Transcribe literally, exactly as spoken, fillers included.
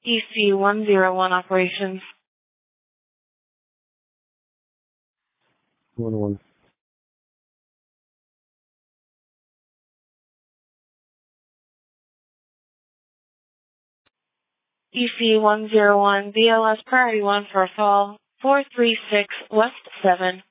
E C one zero one operations. one one. E C one zero one, B L S priority one for fall, four three six West seven.